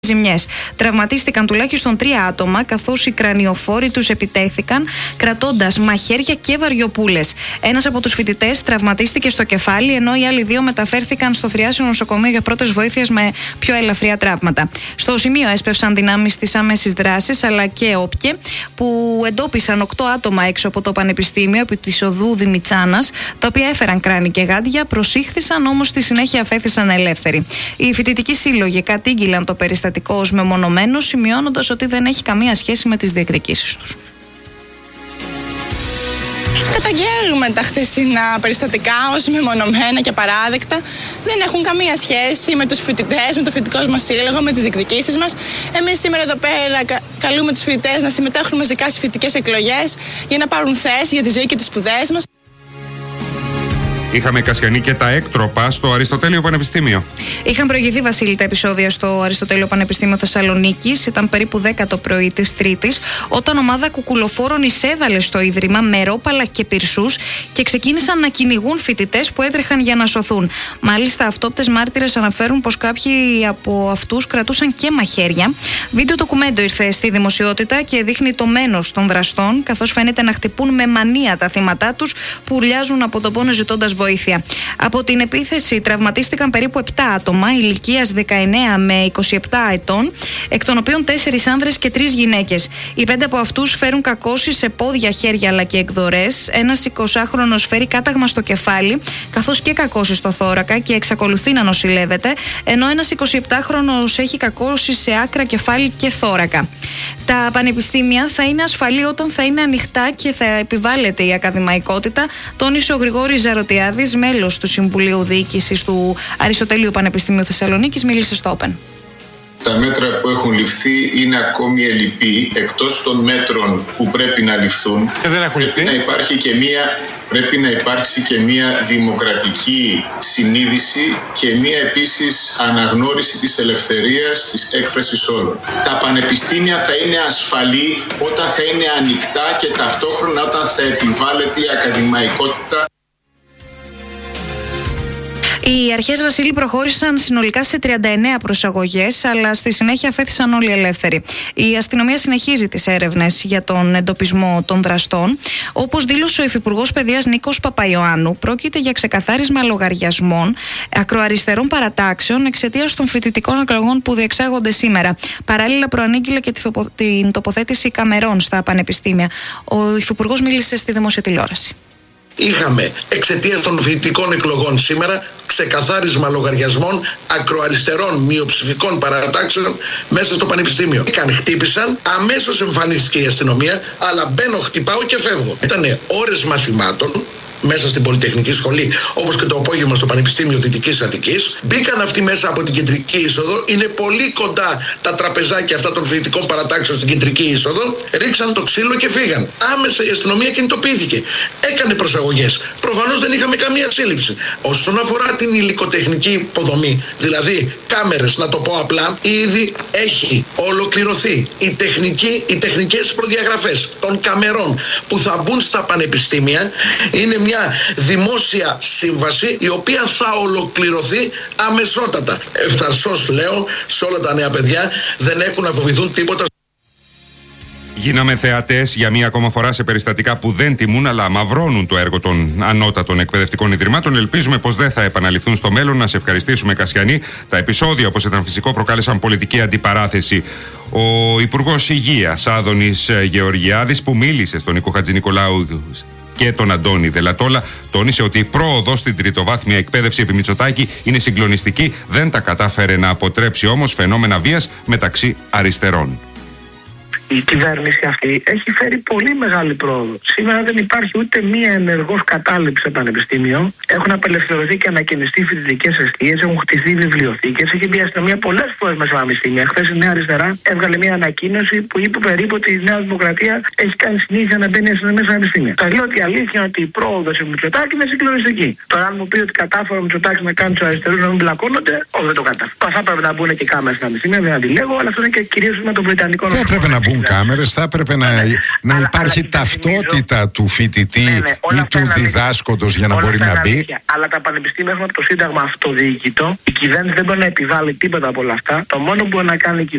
ζημιές. Τραυματίστηκαν τουλάχιστον 3 άτομα, καθώς οι κρανιοφόροι τους επιτέθηκαν κρατώντας μαχαίρια και βαριοπούλες. Ένας από τους φοιτητές τραυματίστηκε στο κεφάλι, ενώ οι άλλοι 2 μεταφέρθηκαν στο Θριάσιο νοσοκομείο για πρώτες βοήθειες με πιο ελαφριά τραύματα. Στο σημείο έσπευσαν δυνάμεις της άμεσης δράσης αλλά και όπκε, που εντόπισαν 8 άτομα έξω από το Πανεπιστήμιο επί της οδού Δημητσάνας, τα οποία έφεραν κράνη και γάντια, προσήχθησαν όμως στη συνέχεια αφέθησαν ελεύθεροι. Οι φοιτητικοί σύλλογοι κατήγγειλαν το περιστατικό ως μεμονωμένο, σημειώνοντας ότι δεν έχει καμία σχέση με τις διεκδικήσεις τους. Καταγγέλουμε τα χθεσινά περιστατικά ως μεμονωμένα και παράδεκτα. Δεν έχουν καμία σχέση με τους φοιτητές, με το φοιτητικό μας σύλλογο, με τις διεκδικήσεις μας. Εμείς σήμερα εδώ πέρα καλούμε τους φοιτητές να συμμετέχουν μαζικά στις φοιτητικές εκλογές για να πάρουν θέση για τη ζωή και τις σπουδές μας. Είχαμε, Κασιανή, και τα έκτροπα στο Αριστοτέλειο Πανεπιστήμιο. Είχαν προηγηθεί, Βασίλη, τα επεισόδια στο Αριστοτέλειο Πανεπιστήμιο Θεσσαλονίκης. Ήταν περίπου 10 το πρωί της Τρίτης, όταν ομάδα κουκουλοφόρων εισέβαλε στο ίδρυμα με ρόπαλα και πυρσούς και ξεκίνησαν να κυνηγούν φοιτητές που έτρεχαν για να σωθούν. Μάλιστα, αυτόπτες μάρτυρες αναφέρουν πως κάποιοι από αυτούς κρατούσαν και μαχαίρια. Βίντεο ντοκουμέντο ήρθε στη δημοσιότητα και δείχνει το μένος των δραστών, καθώς φαίνεται να χτυπούν με μανία τα θύματά τους που ουρλιάζουν από τον πόνο ζητώντας βοήθεια. Από την επίθεση τραυματίστηκαν περίπου 7 άτομα ηλικίας 19 με 27 ετών, εκ των οποίων 4 άνδρες και 3 γυναίκες. Οι 5 από αυτούς φέρουν κακώσεις σε πόδια, χέρια αλλά και εκδορές. Ένας 20χρονος φέρει κάταγμα στο κεφάλι, καθώς και κακώσεις στο θώρακα και εξακολουθεί να νοσηλεύεται, ενώ ένας 27χρονος έχει κακώσεις σε άκρα, κεφάλι και θώρακα. Τα πανεπιστήμια θα είναι ασφαλή όταν θα είναι ανοιχτά και θα επιβάλλεται η ακαδημαϊκότητα, τόνισε ο Γρηγόρης Ζαρωτιάδης, μέλος του Συμβουλίου Διοίκησης του Αριστοτελείου Πανεπιστημίου Θεσσαλονίκης, μίλησε στο Open. Τα μέτρα που έχουν ληφθεί είναι ακόμη ελλειπή, εκτός των μέτρων που πρέπει να ληφθούν. Δεν έχουν ληφθεί. Πρέπει να υπάρξει και μια δημοκρατική συνείδηση και μια επίσης αναγνώριση της ελευθερίας της έκφρασης όλων. Τα πανεπιστήμια θα είναι ασφαλή όταν θα είναι ανοιχτά και ταυτόχρονα όταν θα επιβάλλεται η ακαδημαϊκότητα. Οι αρχές, Βασίλη, προχώρησαν συνολικά σε 39 προσαγωγές, αλλά στη συνέχεια αφέθησαν όλοι ελεύθεροι. Η αστυνομία συνεχίζει τις έρευνες για τον εντοπισμό των δραστών. Όπως δήλωσε ο Υφυπουργός Παιδείας Νίκος Παπαϊωάννου, πρόκειται για ξεκαθάρισμα λογαριασμών ακροαριστερών παρατάξεων εξαιτίας των φοιτητικών εκλογών που διεξάγονται σήμερα. Παράλληλα, προανήγγειλε και την τοποθέτηση καμερών στα πανεπιστήμια. Ο Υφυπουργός μίλησε στη δημόσια τηλεόραση. Είχαμε εξαιτίας των φοιτητικών εκλογών σήμερα ξεκαθάρισμα λογαριασμών ακροαριστερών μειοψηφικών παρατάξεων μέσα στο πανεπιστήμιο. Χτύπησαν, αμέσως εμφανίστηκε η αστυνομία, αλλά μπαίνω, χτυπάω και φεύγω. Ήτανε ώρες μαθημάτων μέσα στην Πολυτεχνική Σχολή, όπως και το απόγευμα στο Πανεπιστήμιο Δυτικής Αττικής. Μπήκαν αυτοί μέσα από την κεντρική είσοδο, είναι πολύ κοντά τα τραπεζάκια αυτά των φοιτητικών παρατάξεων στην κεντρική είσοδο, ρίξαν το ξύλο και φύγαν. Άμεσα η αστυνομία κινητοποιήθηκε. Έκανε προσαγωγές. Προφανώς δεν είχαμε καμία σύλληψη. Όσον αφορά την υλικοτεχνική υποδομή, δηλαδή κάμερες, να το πω απλά, ήδη έχει ολοκληρωθεί οι τεχνικές προδιαγραφές των καμερών που θα μπουν στα πανεπιστήμια. Είναι μια δημόσια σύμβαση η οποία θα ολοκληρωθεί αμεσότατα. Ευθαρσώς λέω σε όλα τα νέα παιδιά, δεν έχουν να φοβηθούν τίποτα. Γίναμε θεατές για μία ακόμα φορά σε περιστατικά που δεν τιμούν αλλά μαυρώνουν το έργο των ανώτατων εκπαιδευτικών ιδρυμάτων. Ελπίζουμε πως δεν θα επαναληφθούν στο μέλλον. Να σε ευχαριστήσουμε, Κασιανή. Τα επεισόδια, όπως ήταν φυσικό, προκάλεσαν πολιτική αντιπαράθεση. Ο Υπουργός Υγείας Άδωνης Γεωργιάδης, που μίλησε στον Νίκο Χατζηνικολάου και τον Αντώνη Δελατόλα, τόνισε ότι η πρόοδος στην τριτοβάθμια εκπαίδευση επί Μητσοτάκη είναι συγκλονιστική. Δεν τα κατάφερε να αποτρέψει όμως φαινόμενα βίας μεταξύ αριστερών. Η κυβέρνηση αυτή έχει φέρει πολύ μεγάλη πρόοδο. Σήμερα δεν υπάρχει ούτε μία ενεργός κατάληψη στο πανεπιστήμιο. Έχουν απελευθερωθεί και ανακαινιστεί φοιτητικές εστίες, έχουν χτιστεί βιβλιοθήκες. Έχει μπει η αστυνομία πολλές φορές μέσα στα πανεπιστήμια. Χθες η Νέα Αριστερά έβγαλε μία ανακοίνωση που είπε περίπου ότι η Νέα Δημοκρατία έχει κάνει συνήθεια να μπαίνει η αστυνομία στα πανεπιστήμια. Θα λέω ότι η αλήθεια είναι ότι η πρόοδος του Μητσοτάκη είναι συγκλονιστική. Τώρα, αν μου πει ότι κατάφερε ο Μητσοτάκης να κάνει τους αριστερούς να μην μπλακώνονται, όχι, δεν το κατάφερε. Θα έπρεπε να μπουν και κάμερες στα πανεπιστήμια, δεν αντιλέγω, αλλά αυτό είναι και κυρίως με το βρετανικό νόμο. Πρέπει να μπουν υπάρχουν κάμερες, θα έπρεπε να υπάρχει ταυτότητα του φοιτητή ή του διδάσκοντος για να μπορεί να μπει. Αλλά τα πανεπιστήμια έχουν από το Σύνταγμα αυτοδιοίκητο. Η κυβέρνηση δεν μπορεί να επιβάλλει τίποτα από όλα αυτά. Το μόνο που μπορεί να κάνει η κυβέρνηση